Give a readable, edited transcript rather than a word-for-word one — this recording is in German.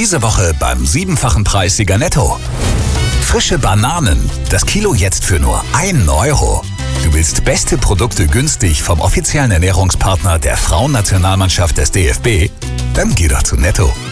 Diese Woche beim 7-fachen Preissieger Netto. Frische Bananen, das Kilo jetzt für nur 1 Euro. Du willst beste Produkte günstig vom offiziellen Ernährungspartner der Frauennationalmannschaft des DFB? Dann geh doch zu Netto.